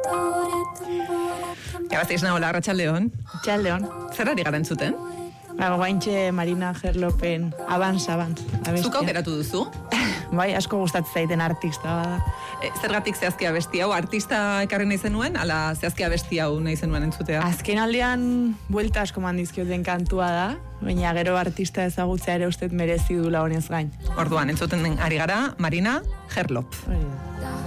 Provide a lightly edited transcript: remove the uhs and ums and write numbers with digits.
Gabazteiz nagoela, Arratsaldeon. Txaldeon. Zer ari gara entzuten? Guaintxe Marina Gerlopen, Abans. Zuk aukeratu duzu? Bai, asko gustatzen zaiten artista bada. Zergatik zehazki abesti hau? Artista ekarri nahi zenuen, ala zehazki abesti hau nahi zenuen entzutea? Azken aldean, buelta asko mandizkioten kantua da, baina gero artista ezagutzea ere uste merezi dula honez gain. Orduan, entzuten ari gara, Marina Gerlop. Hori da.